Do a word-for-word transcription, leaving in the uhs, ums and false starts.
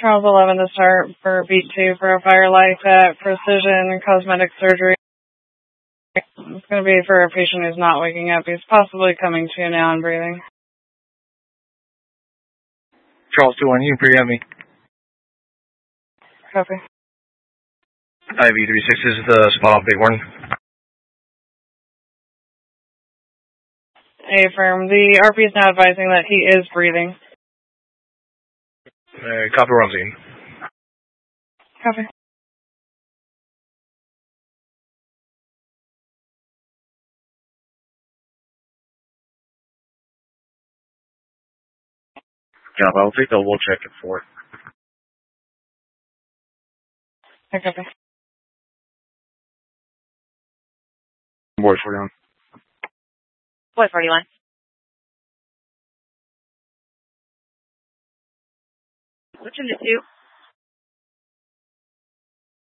Charles eleven to start for beat two for a Firelight at Precision Cosmetic Surgery. It's going to be for a patient who's not waking up. He's possibly coming to now and breathing. Charles two one, you can pre-em me. Copy. I V three six is the spot on Bighorn. Affirm. The R P is now advising that he is breathing. Uh, copy Ramsey. Copy. Job, I'll take the we'll check it for it. I copy. Board forty-one. Board forty-one. Switching to two.